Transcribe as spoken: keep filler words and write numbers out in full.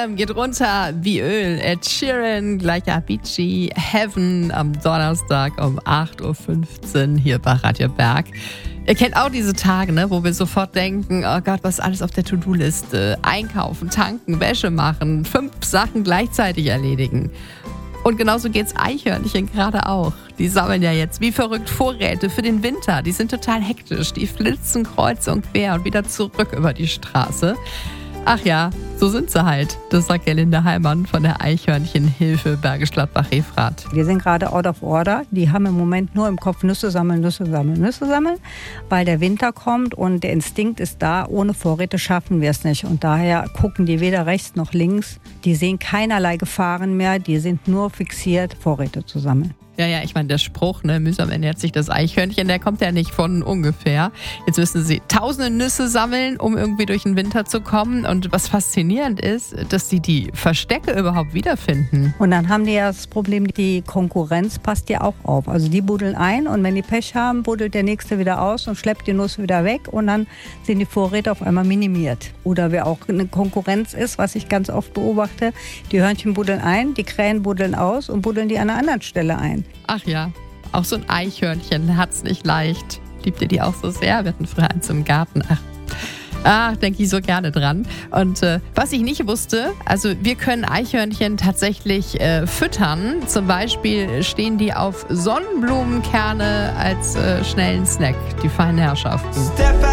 Sheeran geht runter wie Öl. Ed Sheeran, gleich Avicii, Heaven am Donnerstag um acht Uhr fünfzehn hier bei Radio Berg. Ihr kennt auch diese Tage, ne, wo wir sofort denken, oh Gott, was ist alles auf der To-Do-Liste? Einkaufen, tanken, Wäsche machen, fünf Sachen gleichzeitig erledigen. Und genauso geht's Eichhörnchen gerade auch. Die sammeln ja jetzt wie verrückt Vorräte für den Winter. Die sind total hektisch. Die flitzen kreuz und quer und wieder zurück über die Straße. Ach ja, so sind sie halt. Das sagt Gerlinde Heimann von der Eichhörnchenhilfe Bergisch Gladbach-Refrath. Wir sind gerade out of order. Die haben im Moment nur im Kopf Nüsse sammeln, Nüsse sammeln, Nüsse sammeln, weil der Winter kommt und der Instinkt ist da. Ohne Vorräte schaffen wir es nicht. Und daher gucken die weder rechts noch links. Die sehen keinerlei Gefahren mehr. Die sind nur fixiert, Vorräte zu sammeln. Ja, ja, ich meine, der Spruch, ne, mühsam ernährt sich das Eichhörnchen, der kommt ja nicht von ungefähr. Jetzt müssen sie tausende Nüsse sammeln, um irgendwie durch den Winter zu kommen. Und was faszinierend ist, dass sie die Verstecke überhaupt wiederfinden. Und dann haben die ja das Problem, die Konkurrenz passt ja auch auf. Also die buddeln ein und wenn die Pech haben, buddelt der Nächste wieder aus und schleppt die Nuss wieder weg. Und dann sind die Vorräte auf einmal minimiert. Oder wer auch eine Konkurrenz ist, was ich ganz oft beobachte, die Hörnchen buddeln ein, die Krähen buddeln aus und buddeln die an einer anderen Stelle ein. Ach ja, auch so ein Eichhörnchen hat's nicht leicht. Liebt ihr die auch so sehr? Wir hatten früher eins im Garten. Ach, Ach denke ich so gerne dran. Und äh, was ich nicht wusste, also wir können Eichhörnchen tatsächlich äh, füttern. Zum Beispiel stehen die auf Sonnenblumenkerne als äh, schnellen Snack, die feinen Herrschaften.